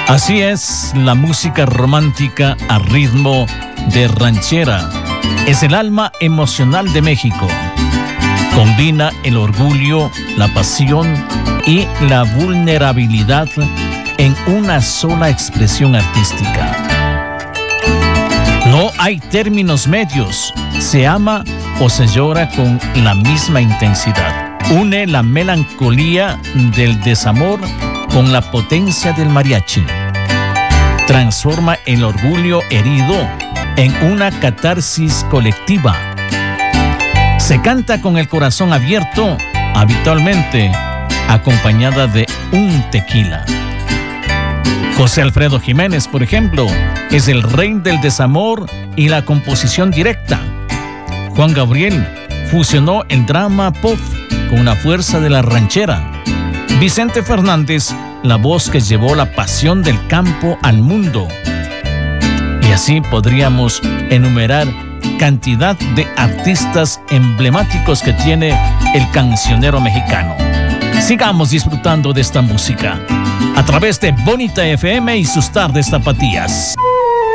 Así es, la música romántica a ritmo de ranchera. Es el alma emocional de México. Combina el orgullo, la pasión y la vulnerabilidad en una sola expresión artística. No hay términos medios. Se ama o se llora con la misma intensidad. Une la melancolía del desamor con la potencia del mariachi. Transforma el orgullo herido en una catarsis colectiva. Se canta con el corazón abierto, habitualmente acompañada de un tequila. José Alfredo Jiménez, por ejemplo, es el rey del desamor y la composición directa. Juan Gabriel fusionó el drama pop con la fuerza de la ranchera. Vicente Fernández, la voz que llevó la pasión del campo al mundo. Y así podríamos enumerar cantidad de artistas emblemáticos que tiene el cancionero mexicano. Sigamos disfrutando de esta música a través de Bonita FM y sus tardes tapatías.